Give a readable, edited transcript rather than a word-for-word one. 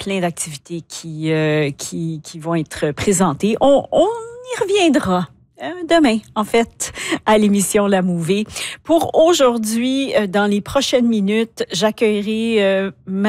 plein d'activités qui vont être présentées. On y reviendra demain, en fait, à l'émission La Mouvée. Pour aujourd'hui, dans les prochaines minutes, j'accueillerai